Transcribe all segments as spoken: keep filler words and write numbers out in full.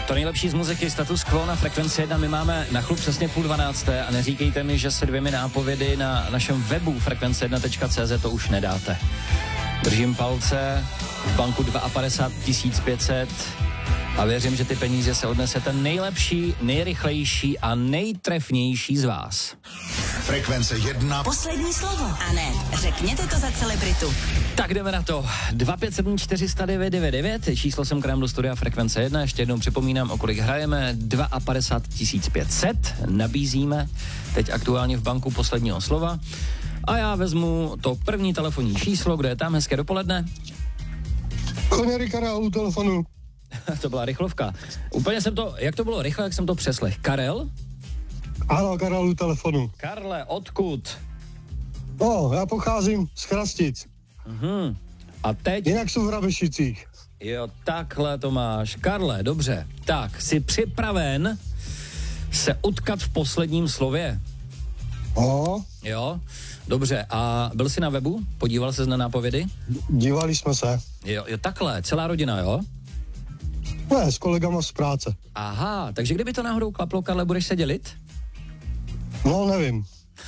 To nejlepší z muziky, status quo na Frekvenci jedna. My máme na chlup přesně půl dvanácté a neříkejte mi, že se dvěmi nápovědy na našem webu frekvence jedna tečka cé zet to už nedáte. Držím palce, v banku padesát dva tisíc pět set a věřím, že ty peníze se odnese ten nejlepší, nejrychlejší a nejtrefnější z vás. Frekvence jedna. Poslední slovo. A ne, řekněte to za celebritu. Tak jdeme na to. dva pět sedm čtyři nula devět devět devět, číslo sem k nám do studia Frekvence jedna. Ještě jednou připomínám, o kolik hrajeme. padesát dva tisíc pět set nabízíme teď aktuálně v banku posledního slova. A já vezmu to první telefonní číslo, kde je tam. Hezké dopoledne. Koněry Karel u telefonu. To byla rychlovka. Úplně jsem to, jak to bylo rychle, jak jsem to přeslech. Karel? Ano, Karel u telefonu. Karle, odkud? No, já pocházím z Chrastic. Mhm. A teď? Jinak jsou v Rabešicích. Jo, takhle to máš. Karle, dobře. Tak, jsi připraven se utkat v posledním slově? No. Jo, dobře. A byl jsi na webu? Podíval ses na nápovědy? Dívali jsme se. Jo, jo, takhle. Celá rodina, jo? Ne, s kolegama z práce. Aha, takže kdyby to náhodou klaplo, Karle, budeš se dělit? No, nevím.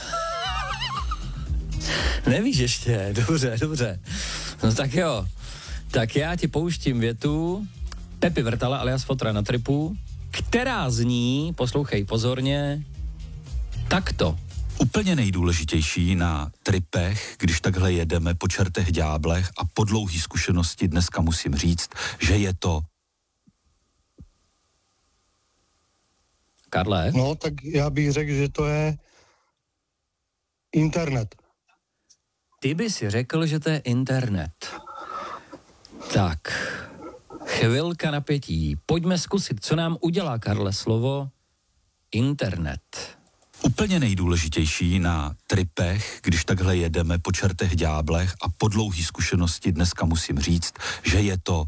Nevíš ještě, dobře, dobře. No tak jo, tak já ti pouštím větu Pepi Vrtala alias Fotra na tripu, která zní, poslouchej pozorně, takto. Úplně nejdůležitější na tripech, když takhle jedeme po čertech ďáblech a po dlouhý zkušenosti dneska musím říct, že je to... Karle? No, tak já bych řekl, že to je internet. Ty by si řekl, že to je internet. Tak, chvilka napětí. Pojďme zkusit, co nám udělá, Karle, slovo internet. Úplně nejdůležitější na tripech, když takhle jedeme po čertech ďáblech a po dlouhý zkušenosti dneska musím říct, že je to...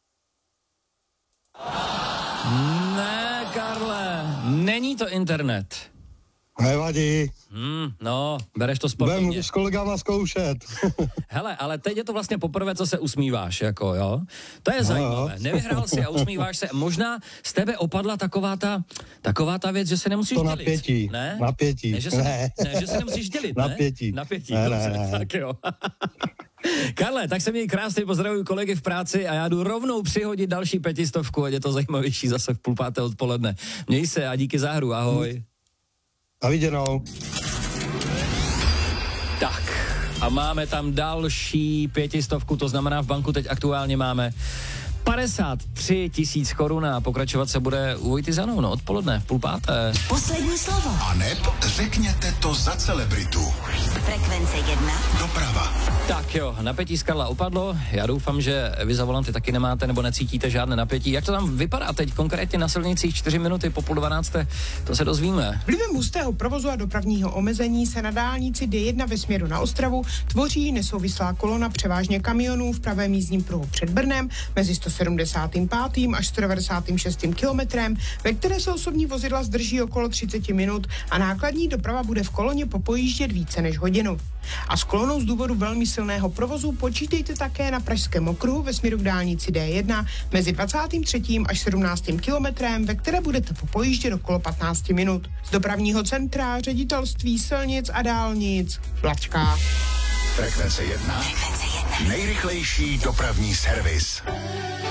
Ne, Karle, není to internet. Nevadí. Hmm, no, bereš to sportovně. Budem s kolegama zkoušet. Hele, ale teď je to vlastně poprvé, co se usmíváš, jako jo. To je no, zajímavé. Jo. Nevyhrál si a usmíváš se. Možná z tebe opadla taková ta, taková ta věc, že se nemusíš to dělit. napětí. Ne? Napětí. Ne, že se, ne. ne, že se nemusíš dělit, ne? Napětí. Napětí, ne, dobře, ne, ne. tak jo. Karle, tak se měj krásně, pozdravuju kolegy v práci a já jdu rovnou přihodit další pětistovku, ať je to zajímavější zase v půl páté odpoledne. Měj se a díky za hru, ahoj. A viděnou. Tak a máme tam další pětistovku, to znamená v banku teď aktuálně máme padesát tři tisíc korun a pokračovat se bude u Vojty Zanou, no odpoledne v půl páté. Poslední slovo. A neb řekněte to za celebritu. Frekvence jedna. Doprava. Tak jo, napětí z Karla upadlo, já doufám, že vy za volanty taky nemáte nebo necítíte žádné napětí. Jak to tam vypadá teď konkrétně na silnicích čtyři minuty po půl dvanácté, to se dozvíme. Vlivem hustého provozu a dopravního omezení se na dálnici D jedna ve směru na Ostravu tvoří nesouvislá kolona převážně kamionů v pravém jízdním pruhu před Brnem mezi sto sedmdesát pět až sto devadesát šest kilometrem, ve které se osobní vozidla zdrží okolo třicet minut a nákladní doprava bude v koloně popojíždět více než hodinu. A s kolonou z důvodu velmi silného provozu počítejte také na Pražském okruhu ve směru k dálnici D jedna mezi dvacátým třetím až sedmnáctým kilometrem, ve které budete popojíždět okolo patnáct minut. Z dopravního centra, ředitelství silnic a dálnic Vlačka. Frekvence jedna. Nejrychlejší dopravní servis.